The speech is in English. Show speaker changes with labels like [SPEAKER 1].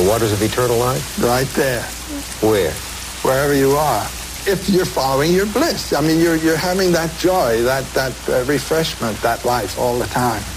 [SPEAKER 1] waters of eternal life?
[SPEAKER 2] Right there.
[SPEAKER 1] Where?
[SPEAKER 2] Wherever you are. If you're following your bliss. I mean, you're having that joy, that refreshment, that life all the time.